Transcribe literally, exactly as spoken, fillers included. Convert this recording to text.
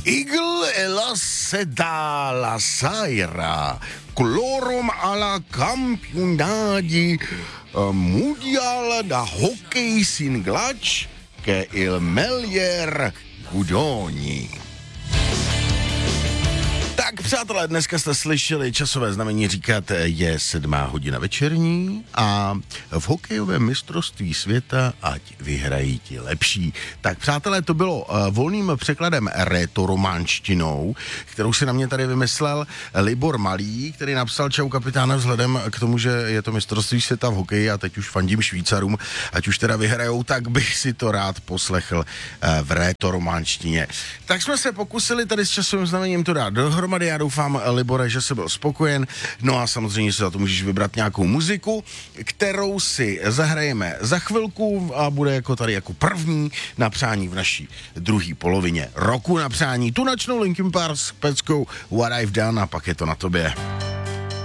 Eagle e la seta la saira, colorum alla campionati mundial da hockey singlač che il Melier Gudoni. Tak přátelé, dneska jste slyšeli časové znamení říkat, je sedmá hodina večerní a v hokejovém mistrovství světa ať vyhrají ti lepší. Tak přátelé, to bylo uh, volným překladem rétorománštinou, kterou si na mě tady vymyslel Libor Malý, který napsal: čau kapitáne, vzhledem k tomu, že je to mistrovství světa v hokeji a teď už fandím Švýcarům, ať už teda vyhrajou, tak bych si to rád poslechl uh, v rétorománštině. Tak jsme se pokusili tady s časovým znamením to dát dohromady. Já doufám, Libore, že jsi byl spokojen. No a samozřejmě si za to můžeš vybrat nějakou muziku, kterou si zahrajeme za chvilku a bude jako tady jako první na přání v naší druhé polovině roku na přání. Tu načnou Linkin Park s peckou What I've Done a pak je to na tobě.